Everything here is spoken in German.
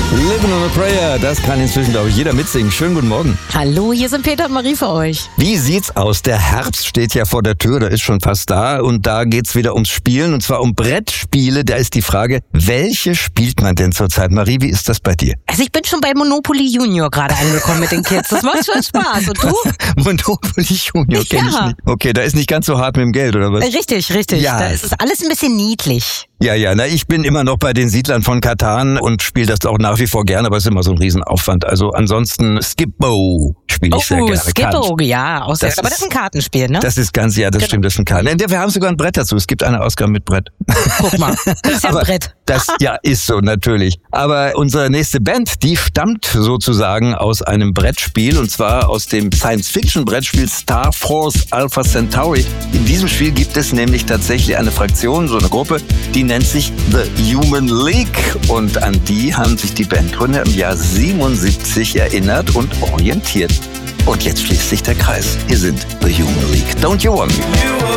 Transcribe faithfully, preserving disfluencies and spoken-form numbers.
Living on a Prayer, das kann inzwischen, glaube ich, jeder mitsingen. Schönen guten Morgen. Hallo, hier sind Peter und Marie für euch. Wie sieht's aus? Der Herbst steht ja vor der Tür, der ist schon fast da. Und da geht's wieder ums Spielen, und zwar um Brettspiele. Da ist die Frage, welche spielt man denn zurzeit? Marie, wie ist das bei dir? Also ich bin schon bei Monopoly Junior gerade angekommen mit den Kids. Das macht schon Spaß. Und du? Monopoly Junior kenn Ja. ich nicht. Okay, da ist nicht ganz so hart mit dem Geld, oder was? Richtig, richtig. Ja. Da ist es alles ein bisschen niedlich. Ja, ja, na, ich bin immer noch bei den Siedlern von Catan und spiele das auch nach wie vor gerne, aber es ist immer so ein Riesenaufwand. Also ansonsten Skippo spiele ich sehr Oh, gerne. Skippo, ja. Auch sehr, Das aber ist- das ist ein Kartenspiel, ne? Das ist ganz, ja, das Genau. stimmt, das ist ein Karten. Wir haben sogar ein Brett dazu. Es gibt eine Ausgabe mit Brett. Guck mal, das ist ja ein Aber Brett. Das, ja, ist so, natürlich. Aber unsere nächste Band, die stammt sozusagen aus einem Brettspiel, und zwar aus dem Science-Fiction-Brettspiel Star Force Alpha Centauri. In diesem Spiel gibt es nämlich tatsächlich eine Fraktion, so eine Gruppe, die nennt sich The Human League. Und an die haben sich die Bandgründer im Jahr siebenundsiebzig erinnert und orientiert. Und jetzt schließt sich der Kreis. Hier sind The Human League. Don't you want me?